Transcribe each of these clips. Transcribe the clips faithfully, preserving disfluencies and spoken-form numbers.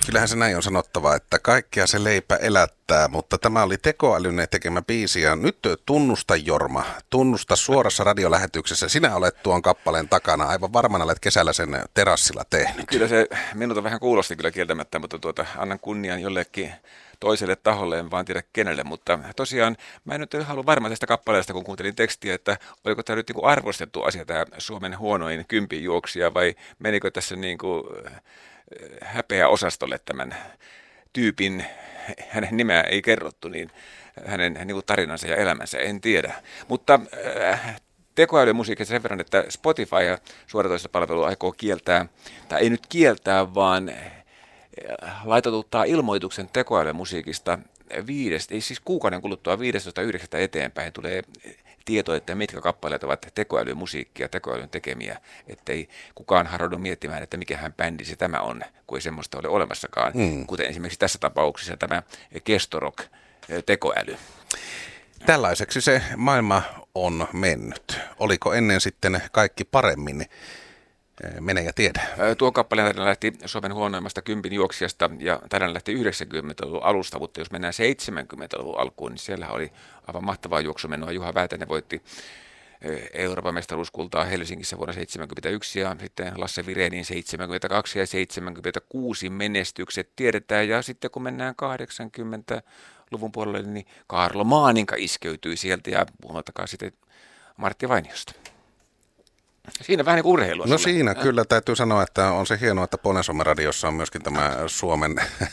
kyllähän se näin on sanottava, että kaikkea se leipä elättää, mutta tämä oli tekoälyn tekemä biisi ja nyt tunnusta Jorma, tunnusta suorassa radiolähetyksessä. Sinä olet tuon kappaleen takana, aivan varmaan olet kesällä sen terassilla tehnyt. Kyllä se minulta vähän kuulosti kyllä kieltämättä, mutta tuota, annan kunnian jollekin toiselle taholle, en vaan tiedä kenelle, mutta tosiaan mä en nyt halua varmaan tästä kappaleesta, kun kuuntelin tekstiä, että oliko tämä nyt niin kuin arvostettu asia, tämä Suomen huonoin kympin juoksija, vai menikö tässä niin kuin häpeä osastolle tämän tyypin, hänen nimeä ei kerrottu, niin hänen niin kuin tarinansa ja elämänsä, en tiedä. Mutta äh, tekoälymusiikista sen verran, että Spotify ja suoratoistopalvelu aikoo kieltää, tai ei nyt kieltää, vaan laitatuttaa ilmoituksen tekoälymusiikista viidestä, ei siis kuukauden kuluttua viidestoista yhdeksättä eteenpäin tulee tieto, että mitkä kappaleet ovat tekoälymusiikkia, tekoälyn tekemiä, ettei kukaan harjoitu miettimään, että mikähän bändi se tämä on, kun ei semmoista ole olemassakaan, mm. kuten esimerkiksi tässä tapauksessa tämä Kestorok tekoäly. Tällaiseksi se maailma on mennyt. Oliko ennen sitten kaikki paremmin? Mene ja tiedä. Tuo kappaleen tarina lähti Suomen huonoimmasta kympin juoksijasta ja tarina lähti yhdeksänkymmentäluvun alusta, mutta jos mennään seitsemänkymmentäluvun alkuun, niin siellä oli aivan mahtavaa juoksumenoa. Juha Väätäinen voitti Euroopan mestaruuskultaa Helsingissä vuonna seitsemänkymmentäyksi ja sitten Lasse Virenin seitsemänkymmentäkaksi ja seitsemänkymmentäkuusi menestykset tiedetään. Ja sitten kun mennään kahdeksankymmentäluvun puolelle, niin Kaarlo Maaninka iskeytyi sieltä ja puhumattakaan sitten Martti Vainiosta. Siinä vähän niin kuin urheilua. No sulle. siinä kyllä täytyy sanoa, että on se hienoa, että Pohjois-Suomen radiossa on myöskin tämä Suomen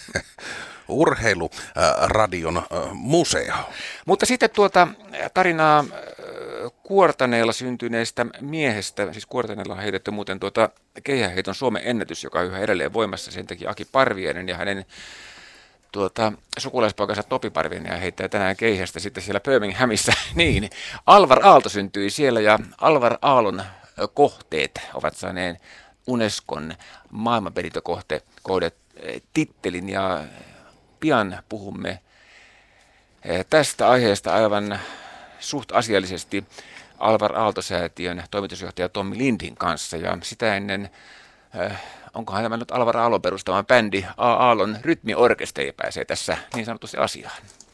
urheiluradion museo. Mutta sitten tuota tarinaa Kuortaneella syntyneestä miehestä, siis Kuortaneella on heitetty muuten tuota keihäheiton Suomen ennätys, joka on yhä edelleen voimassa, sen teki Aki Parviainen ja hänen tuota, sukulaispoikansa Topi Parviainen ja heittää tänään keihästä sitten siellä Birminghamissa. Niin, Alvar Aalto syntyi siellä ja Alvar Aallon kohteet ovat saaneet Unescon maailmanperintökohde tittelin ja pian puhumme tästä aiheesta aivan suht asiallisesti Alvar Aalto-säätiön toimitusjohtaja Tommi Lindin kanssa ja sitä ennen äh, onkohan tämä nyt Alvar Aallon perustama bändi A. Aallon rytmiorkesteri pääsee tässä niin sanotusti asiaan.